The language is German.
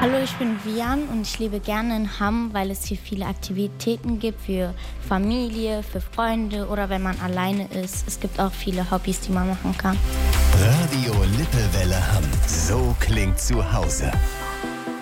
Hallo, ich bin Vian und ich lebe gerne in Hamm, weil es hier viele Aktivitäten gibt für Familie, für Freunde oder wenn man alleine ist. Es gibt auch viele Hobbys, die man machen kann. Radio Lippewelle Hamm. So klingt zu Hause.